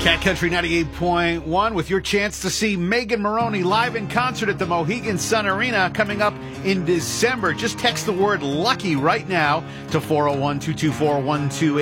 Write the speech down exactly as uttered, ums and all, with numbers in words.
Cat Country ninety-eight point one with your chance to see Megan Moroney live in concert at the Mohegan Sun Arena coming up in December. Just text the word LUCKY right now to four oh one, two two four, one two eight.